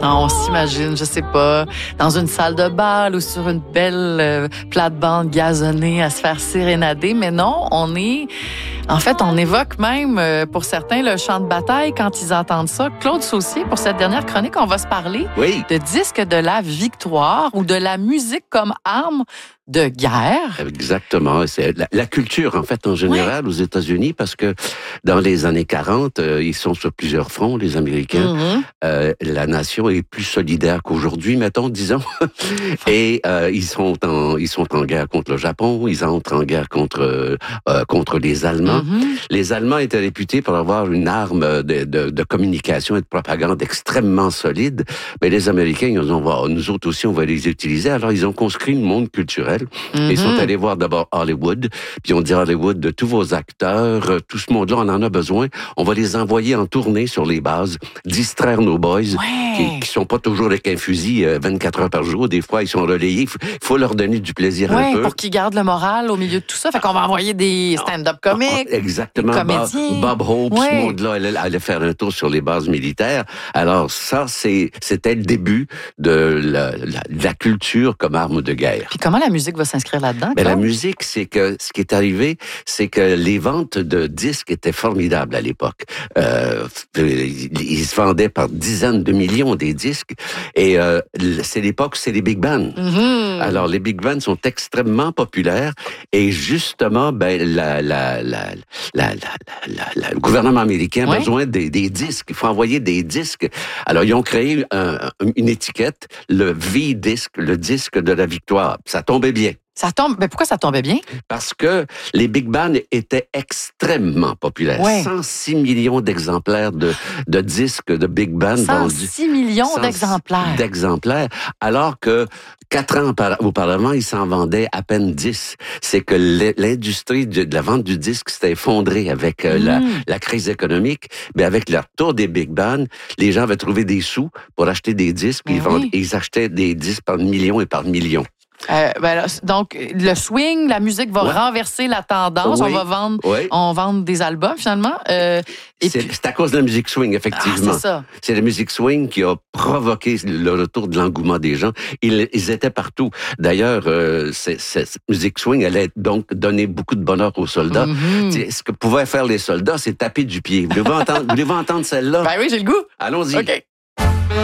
Ah, on s'imagine, je sais pas, dans une salle de bal ou sur une belle plate-bande gazonnée à se faire sérénader. Mais non, on évoque même, pour certains, le champ de bataille quand ils entendent ça. Claude Saucier, pour cette dernière chronique, on va se parler de disque de la victoire ou de la musique comme arme de guerre. Exactement. C'est la culture, en fait, en général, aux États-Unis, parce que dans les années 40, ils sont sur plusieurs fronts, les Américains. La nation est plus solidaire qu'aujourd'hui, mettons, disons. Et ils sont en guerre contre le Japon, ils entrent en guerre contre les Allemands. Les Allemands étaient réputés pour avoir une arme de communication et de propagande extrêmement solide. Mais les Américains, ils ont dit, nous autres aussi, on va les utiliser. Alors, ils ont conscrit le monde culturel. Ils sont allés voir d'abord Hollywood, puis on dit Hollywood, de tous vos acteurs, tout ce monde-là, on en a besoin. On va les envoyer en tournée sur les bases, distraire nos boys, qui sont pas toujours avec un fusil 24 heures par jour. Des fois, ils sont relayés. Il faut leur donner du plaisir un peu. Pour qu'ils gardent le moral au milieu de tout ça. Fait qu'on va envoyer des stand-up comiques. Exactement. Des comédiens. Bob Hope, ce monde-là, allait faire un tour sur les bases militaires. Alors ça, c'était le début de la culture comme arme de guerre. Puis comment la musique va s'inscrire là-dedans? Mais la musique, c'est que ce qui est arrivé, c'est que les ventes de disques étaient formidables à l'époque. Ils se vendaient par dizaines de millions des disques. Et c'est l'époque, c'est les big bands. Alors, les big bands sont extrêmement populaires. Et justement, le gouvernement américain a besoin des disques. Il faut envoyer des disques. Alors, ils ont créé une étiquette, le V-disque, le disque de la victoire. Ça tombait bien. Mais pourquoi ça tombait bien? Parce que les big bands étaient extrêmement populaires. 106 millions d'exemplaires de disques de big bands vendus. 106 millions d'exemplaires. Alors que 4 ans auparavant, ils s'en vendaient à peine 10. C'est que l'industrie de la vente du disque s'est effondrée avec la crise économique. Mais avec le retour des big bands, les gens avaient trouvé des sous pour acheter des disques. Ils achetaient des disques par millions et par millions. Donc, le swing, la musique va renverser la tendance. On va vendre des albums, finalement. C'est à cause de la musique swing, effectivement. C'est ça. C'est la musique swing qui a provoqué le retour de l'engouement des gens. Ils étaient partout. D'ailleurs, cette musique swing allait donc donner beaucoup de bonheur aux soldats. Ce que pouvaient faire les soldats, c'est taper du pied. Voulez-vous entendre celle-là? Ben oui, j'ai le goût. Allons-y. OK.